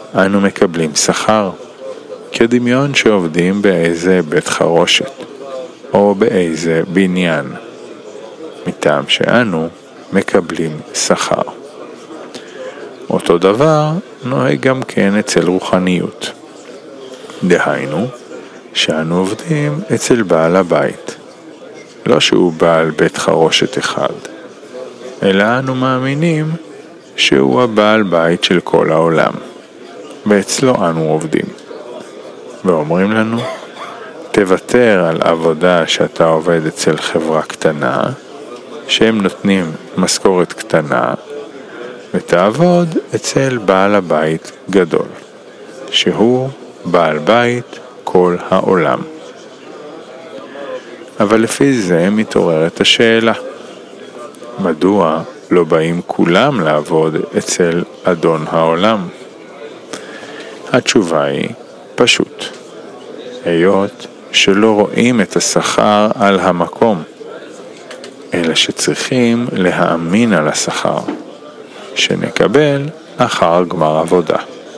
אנו מקבלים שכר, כדמיון שעובדים באיזה בית חרושת, או באיזה בניין, מטעם שאנו מקבלים שכר. אותו דבר נוהג גם כן אצל רוחניות. דהיינו, שאנו עובדים אצל בעל הבית, לא שהוא בעל בית חרושת אחד, אלא אנו מאמינים שהוא הבעל בית של כל העולם, ואצלו אנו עובדים. ואומרים לנו, תוותר על עבודה שאתה עובד אצל חברה קטנה, שהם נותנים משכורת קטנה, ותעבוד אצל בעל הבית גדול, שהוא בעל בית כל העולם. אבל לפי זה מתעוררת השאלה, מדוע לא באים כולם לעבוד אצל אדון העולם? התשובה היא פשוט, היות שלא רואים את השכר על המקום, אלא שצריכים להאמין על השכר, שנקבל אחר גמר עבודה.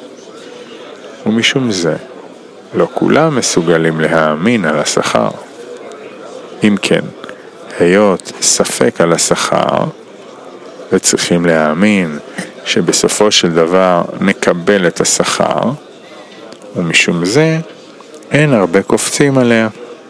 ומשום זה, לא כולם מסוגלים להאמין על השכר. אם כן, היות ספק על השכר, וצריכים להאמין שבסופו של דבר נקבל את השכר, ומשום זה אין הרבה קופצים עליה.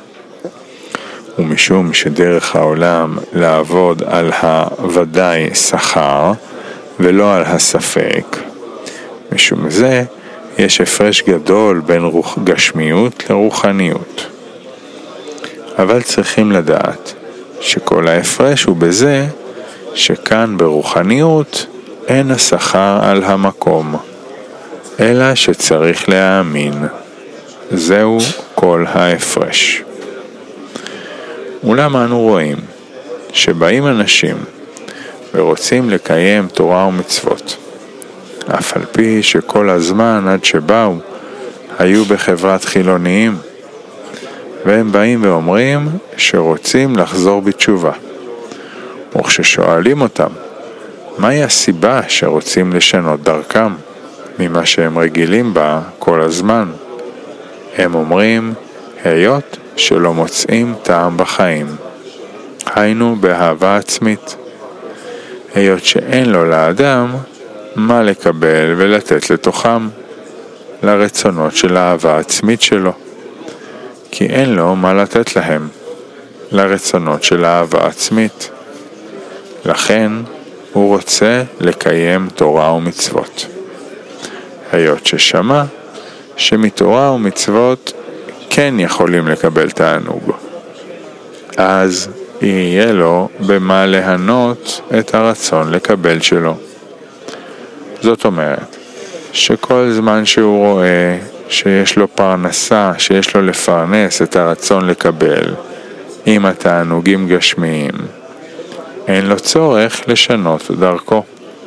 ומשום שדרך העולם לעבוד על הוודאי שכר ולא על הספק, משום זה יש הפרש גדול בין גשמיות לרוחניות. אבל צריכים לדעת שכל ההפרש הוא בזה שכאן ברוחניות אין השכר על המקום, אלא שצריך להאמין. זהו כל ההפרש. אולם אנו רואים שבאים אנשים ורוצים לקיים תורה ומצוות, אף על פי שכל הזמן עד שבאו היו בחברת חילוניים, והם באים ואומרים שרוצים לחזור בתשובה. וכששואלים אותם, מהי הסיבה שרוצים לשנות דרכם ממה שהם רגילים בה כל הזמן? הם אומרים, היות שלא מוצאים טעם בחיים, היינו באהבה עצמית, היות שאין לו לאדם מה לקבל ולתת לתוכם, לרצונות של האהבה עצמית שלו, כי אין לו מה לתת להם, לרצונות של האהבה עצמית. לכן הוא רוצה לקיים תורה ומצוות. היות ששמע שמתורה ומצוות כן יכולים לקבל תענוג, אז יהיה לו במה להנות את הרצון לקבל שלו. זאת אומרת, שכל זמן שהוא רואה שיש לו פרנסה, שיש לו לפרנס את הרצון לקבל עם התענוגים גשמיים, אין לו צורך לשנות דרכו.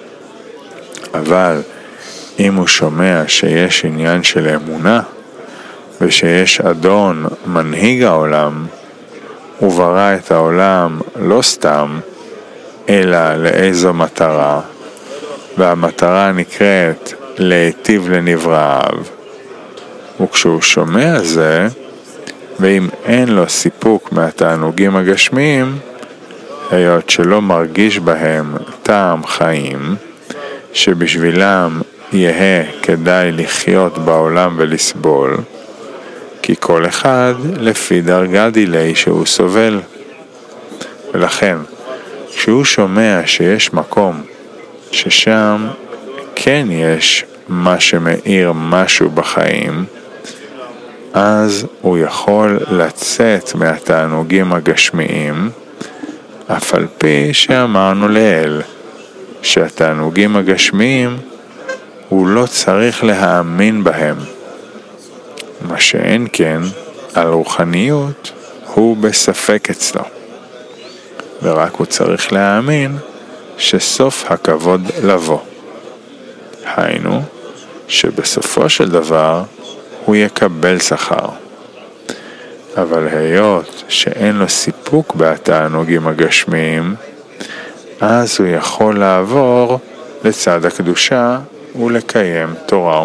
אבל אם הוא שומע שיש עניין של אמונה, ושיש אדון מנהיג העולם, הוא ברא את העולם לא סתם, אלא לאיזו מטרה, והמטרה נקראת להיטיב לנבראיו. וכשהוא שומע זה, ואם אין לו סיפוק מהתענוגים הגשמיים, היות שלא מרגיש בהם טעם חיים, שבשבילם יהיה כדאי לחיות בעולם ולסבול, כי כל אחד לפי דרגה דילי שהוא סובל. ולכן, כשהוא שומע שיש מקום ששם כן יש מה שמאיר משהו בחיים, אז הוא יכול לצאת מהתענוגים הגשמיים, אף על פי שאמרנו לאל, שהתענוגים הגשמיים הוא לא צריך להאמין בהם. מה שאין כן, על רוחניות הוא בספק אצלו. ורק הוא צריך להאמין שסוף הכבוד לבוא. היינו, שבסופו של דבר הוא יקבל שכר. אבל היות שאין לו סיפוק בתענוגים הגשמיים, אז הוא יכול לעבור לצד הקדושה ולקיים תורה